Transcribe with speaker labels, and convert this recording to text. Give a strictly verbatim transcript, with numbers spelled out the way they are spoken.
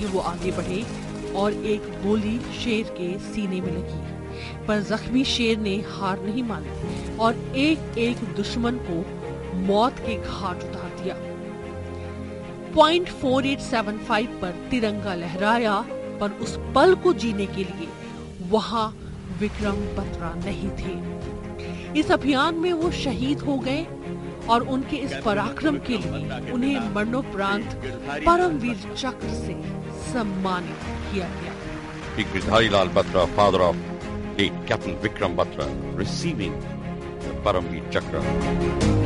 Speaker 1: ही वो आगे बढ़े और एक गोली शेर के सीने में लगी, पर जख्मी शेर ने हार नहीं मानी और एक एक दुश्मन को मौत के घाट उतार दिया। Point four eight seven five पर तिरंगा लहराया, पर उस पल को जीने के लिए वहां विक्रम बत्रा नहीं थे। इस अभियान में वो शहीद हो गए और उनके इस पराक्रम के लिए उन्हें मरणोपरांत परमवीर चक्र से सम्मानित किया गया।
Speaker 2: Girdharilaal Batra, father of late Captain Vikram Batra, receiving the Paramveer Chakra.